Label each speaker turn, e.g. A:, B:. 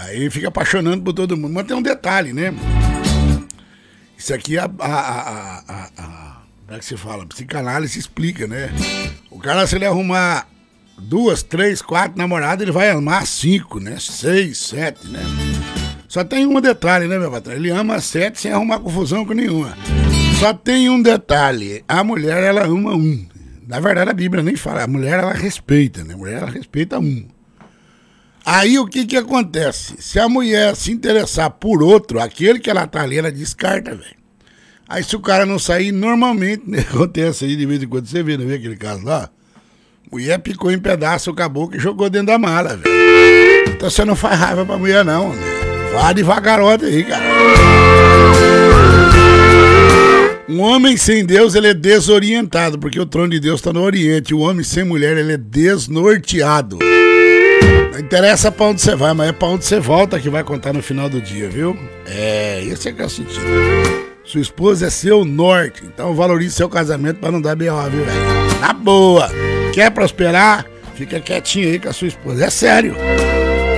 A: Aí fica apaixonando por todo mundo. Mas tem um detalhe, né? Isso aqui como é que se fala? Psicanálise explica, né? O cara, se ele arrumar 2, 3, 4 namoradas, ele vai amar 5, né? 6, 7, né? Só tem um detalhe, né, meu patrão? Ele ama 7 sem arrumar confusão com nenhuma. Só tem um detalhe. A mulher, ela ama 1. Na verdade, a Bíblia nem fala. A mulher, ela respeita, né? A mulher, ela respeita 1. Aí, o que acontece? Se a mulher se interessar por outro, aquele que ela tá ali, ela descarta, velho. Aí, se o cara não sair, normalmente, né? Acontece aí de vez em quando. Você vê, não vê aquele caso lá? Mulher picou em pedaço o caboclo e jogou dentro da mala, velho. Então você não faz raiva pra mulher, não, né? Vá devagarote aí, cara. Um homem sem Deus, ele é desorientado, porque o trono de Deus está no Oriente. O homem sem mulher, ele é desnorteado. Não interessa pra onde você vai, mas é pra onde você volta que vai contar no final do dia, viu? Esse é que é o sentido. Sua esposa é seu norte, então valorize seu casamento pra não dar B.O., viu, velho? Na boa. Quer prosperar? Fica quietinho aí com a sua esposa. É sério.